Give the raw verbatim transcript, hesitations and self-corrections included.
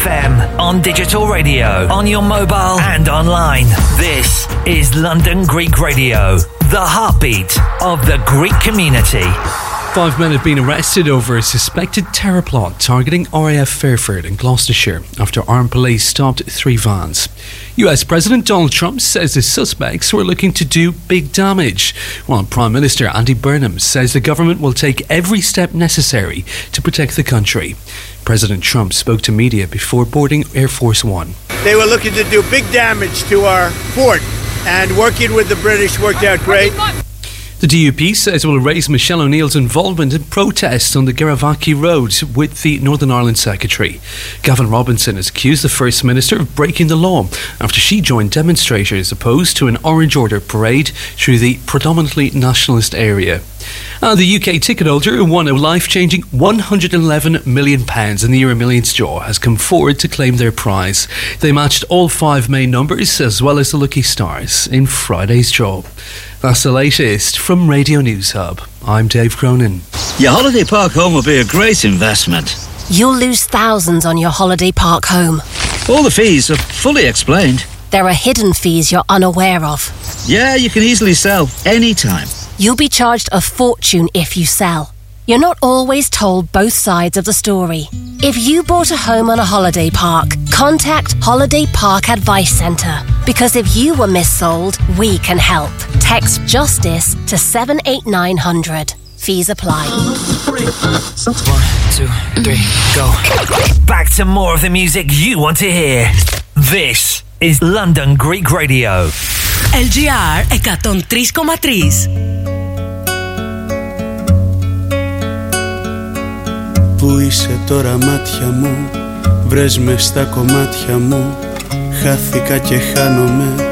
F M, on digital radio, on your mobile and online. This is London Greek Radio, the heartbeat of the Greek community. Five men have been arrested over a suspected terror plot targeting R A F Fairford in Gloucestershire after armed police stopped three vans. U S President Donald Trump says the suspects were looking to do big damage, while Prime Minister Andy Burnham says the government will take every step necessary to protect the country. President Trump spoke to media before boarding Air Force One. They were looking to do big damage to our fort, and working with the British worked out great. The D U P says it will raise Michelle O'Neill's involvement in protests on the Garavaki Road with the Northern Ireland Secretary. Gavin Robinson has accused the First Minister of breaking the law after she joined demonstrators opposed to an Orange Order parade through the predominantly nationalist area. And the U K ticket holder who won a life-changing one hundred eleven million pounds in the Euro Millions draw has come forward to claim their prize. They matched all five main numbers as well as the lucky stars in Friday's draw. That's the latest from Radio News Hub. I'm Dave Cronin. Your holiday park home will be a great investment. You'll lose thousands on your holiday park home. All the fees are fully explained. There are hidden fees you're unaware of. Yeah, you can easily sell anytime. You'll be charged a fortune if you sell. You're not always told both sides of the story. If you bought a home on a holiday park, contact Holiday Park Advice Centre. Because if you were missold, we can help. Text JUSTICE to seven eight nine hundred. Fees apply. One, two, three, go. Back to more of the music you want to hear. This is London Greek Radio. L G R εκατόν τρία κόμμα τρία. Πού είσαι τώρα μάτια μου, βρες με στα κομμάτια μου, χάθηκα και χάνομαι.